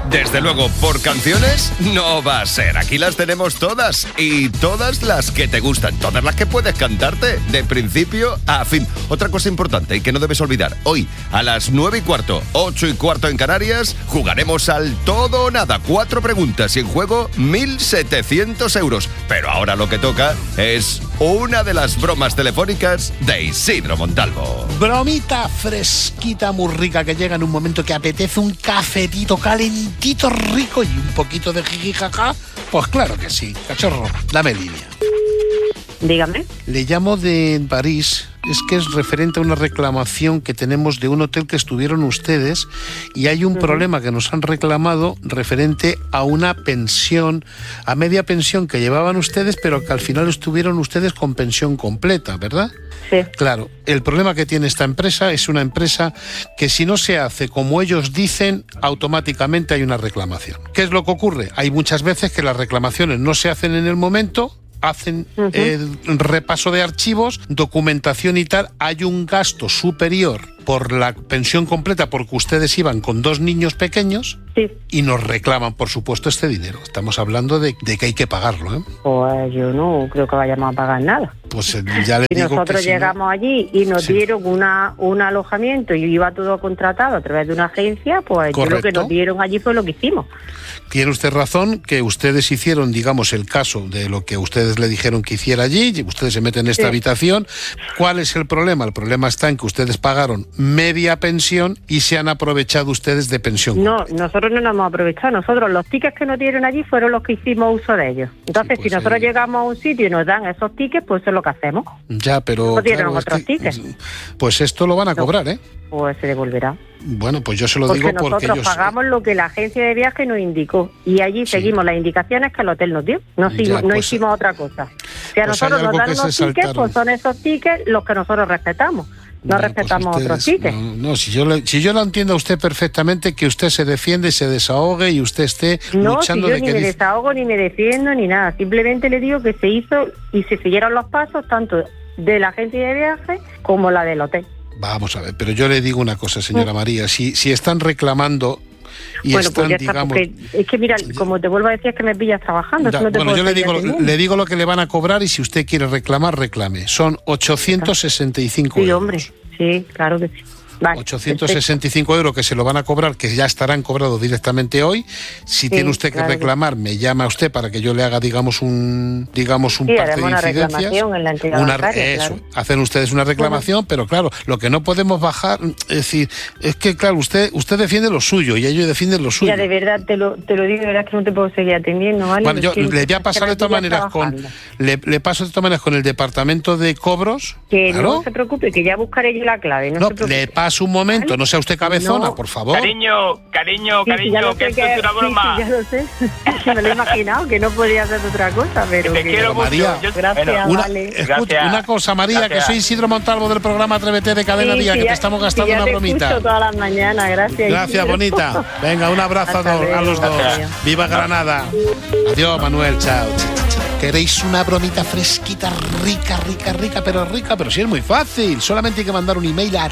Desde luego, por canciones no va a ser. Aquí las tenemos todas y todas las que te gustan, todas las que puedes cantarte de principio a fin. Otra cosa importante y que no debes olvidar, hoy a las 9:15, 8:15 en Canarias, jugaremos al todo o nada. 4 preguntas y en juego 1.700 euros. Pero ahora lo que toca es una de las bromas telefónicas de Isidro Montalvo. Bromita fresquita, muy rica, que llega en un momento que apetece un cafetito calentito, rico y un poquito de jijijaja. Pues claro que sí, cachorro, dame línea. Dígame. Le llamo de París, es que es referente a una reclamación que tenemos de un hotel que estuvieron ustedes y hay un problema que nos han reclamado referente a una pensión, a media pensión que llevaban ustedes, pero que al final estuvieron ustedes con pensión completa, ¿verdad? Sí. Claro, el problema que tiene esta empresa es una empresa que si no se hace como ellos dicen, automáticamente hay una reclamación. ¿Qué es lo que ocurre? Hay muchas veces que las reclamaciones no se hacen en el momento, hacen el repaso de archivos, documentación y tal, hay un gasto superior por la pensión completa porque ustedes iban con 2 niños pequeños y nos reclaman, por supuesto, este dinero. Estamos hablando de que hay que pagarlo, ¿eh? Pues yo no creo que vayamos a pagar nada. Pues ya le y digo nosotros que si llegamos allí y nos dieron un alojamiento y iba todo contratado a través de una agencia, pues yo lo que nos dieron allí fue lo que hicimos. Tiene usted razón que ustedes hicieron, digamos, el caso de lo que ustedes le dijeron que hiciera allí, y ustedes se meten en esta habitación. ¿Cuál es el problema? El problema está en que ustedes pagaron media pensión y se han aprovechado ustedes de pensión. No, nosotros no nos hemos aprovechado. Nosotros los tickets que nos dieron allí fueron los que hicimos uso de ellos. Entonces, pues si nosotros llegamos a un sitio y nos dan esos tickets, pues eso es lo que hacemos. Ya, pero nos dieron otros tickets. Pues esto lo van a cobrar, ¿eh? Pues se devolverá. Bueno, pues yo se lo digo porque nosotros pagamos lo que la agencia de viaje nos indicó y allí seguimos las indicaciones que el hotel nos dio. No hicimos otra cosa. Si a nosotros nos dan unos tickets, pues son esos tickets los que nosotros respetamos. No respetamos otros tickets. No, si yo lo entiendo a usted perfectamente, que usted se defiende, se desahogue y usted esté luchando si yo de que... ni me desahogo, ni me defiendo, ni nada. Simplemente le digo que se hizo y se siguieron los pasos tanto de la agencia de viaje como la del hotel. Vamos a ver, pero yo le digo una cosa, señora María, si están reclamando y bueno, están, pues ya digamos... está, es que mira, como te vuelvo a decir, es que me pillas trabajando. Ya, bueno, yo le digo lo que le van a cobrar y si usted quiere reclamar, reclame. Son 865 euros. Sí, hombre, sí, claro que sí. Vale, 865 euros que se lo van a cobrar, que ya estarán cobrados directamente hoy. Si tiene usted que reclamar, me llama usted para que yo le haga, digamos, un parte de incidencias. Eso, hacen ustedes una reclamación, pero claro, lo que no podemos bajar, es decir, es que claro, usted defiende lo suyo y ellos defienden lo suyo. Ya, de verdad, te lo digo, de verdad que no te puedo seguir atendiendo, ¿vale? Bueno, yo le voy a pasar de todas maneras le paso de todas maneras con el departamento de cobros. Que no se preocupe, que ya buscaré yo la clave. No se preocupe. Le paso un momento, no sea usted cabezona, por favor. Cariño, que esto es una broma. Sí, ya lo sé, que me lo he imaginado, que no podía hacer otra cosa, pero... Te quiero mucho. María, gracias, escucha, una cosa, María, que soy Isidro Montalvo del programa Atrévete de Cadena Día, que te estamos gastando una bromita. Te escucho todas las mañanas, gracias. Gracias, bonita. Venga, un abrazo a los dos. Viva Granada. Adiós, Manuel, chao. ¿Queréis una bromita fresquita, rica, pero sí es muy fácil? Solamente hay que mandar un email a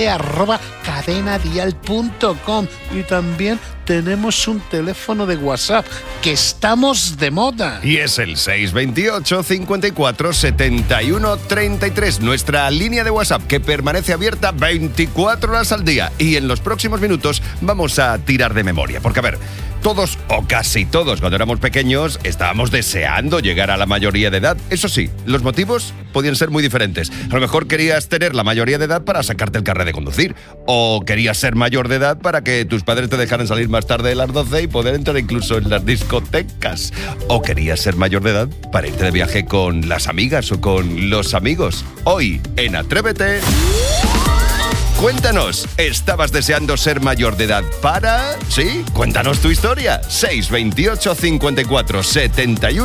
atrévete@cadenadial.com y también tenemos un teléfono de WhatsApp, que estamos de moda. Y es el 628 54 71 33, nuestra línea de WhatsApp que permanece abierta 24 horas al día. Y en los próximos minutos vamos a tirar de memoria, porque a ver, todos o casi todos cuando éramos pequeños estábamos deseando llegar a la mayoría de edad. Eso sí, los motivos podían ser muy diferentes. A lo mejor querías tener la mayoría de edad para sacarte el carnet de conducir, o querías ser mayor de edad para que tus padres te dejaran salir más tarde de las 12 y poder entrar incluso en las discotecas, o querías ser mayor de edad para irte de viaje con las amigas o con los amigos. Hoy en Atrévete, cuéntanos, ¿estabas deseando ser mayor de edad para...? ¿Sí? Cuéntanos tu historia. 628 54 71